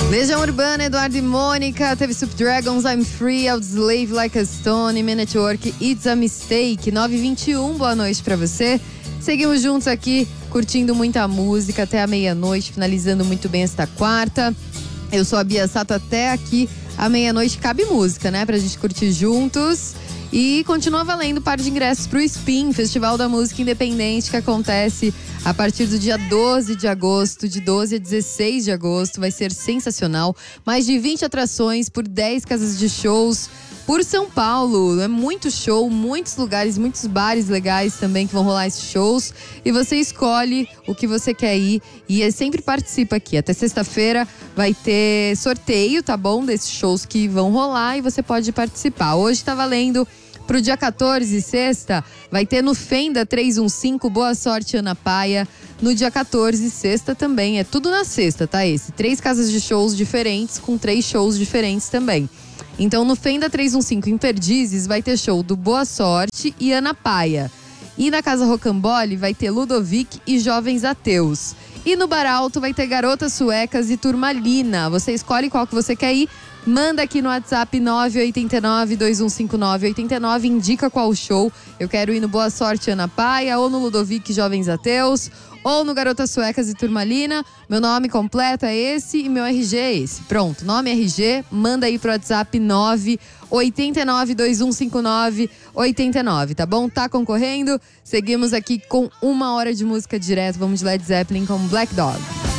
Legião Urbana, Eduardo e Mônica, teve Subdragons, I'm Free, Outslave Like a Stone, Man at Work, It's a Mistake, 9h21, boa noite pra você. Seguimos juntos aqui, curtindo muita música até a meia-noite, finalizando muito bem esta quarta. Eu sou a Bia Sato, até aqui à meia-noite cabe música, né, pra gente curtir juntos. E continua valendo par de ingressos pro Spin, Festival da Música Independente, que acontece a partir do dia 12 de agosto, de 12 a 16 de agosto. Vai ser sensacional. Mais de 20 atrações por 10 casas de shows por São Paulo. É muito show, muitos lugares, muitos bares legais também que vão rolar esses shows. E você escolhe o que você quer ir e sempre participa aqui. Até sexta-feira vai ter sorteio, tá bom? Desses shows que vão rolar e você pode participar. Hoje tá valendo pro dia 14, sexta, vai ter no Fenda 315, Boa Sorte, Ana Paia. No dia 14, sexta também, é tudo na sexta, tá? 3 casas de shows diferentes, com 3 shows diferentes também. Então no Fenda 315, em Perdizes, vai ter show do Boa Sorte e Ana Paia. E na Casa Rocambole vai ter Ludovic e Jovens Ateus. E no Bar Alto vai ter Garotas Suecas e Turmalina. Você escolhe qual que você quer ir. Manda aqui no WhatsApp 989-2159-89, indica qual show. Eu quero ir no Boa Sorte Ana Paia, ou no Ludovic Jovens Ateus, ou no Garotas Suecas e Turmalina. Meu nome completo é esse e meu RG é esse. Pronto, nome RG, manda aí pro WhatsApp 989-2159-89, tá bom? Tá concorrendo? Seguimos aqui com 1 hora de música direto. Vamos de Led Zeppelin com Black Dog.